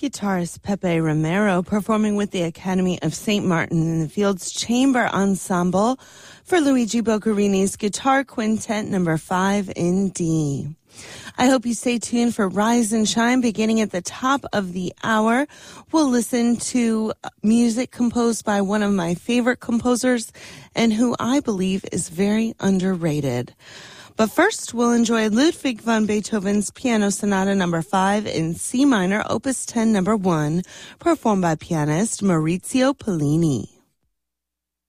Guitarist Pepe Romero performing with the Academy of St. Martin in the Fields Chamber Ensemble for Luigi Boccherini's Guitar Quintet number 5 in D. I hope you stay tuned for Rise and Shine beginning at the top of the hour. We'll listen to music composed by one of my favorite composers and who I believe is very underrated. But first, we'll enjoy Ludwig van Beethoven's Piano Sonata number 5 in C minor, opus 10 number 1, performed by pianist Maurizio Pollini.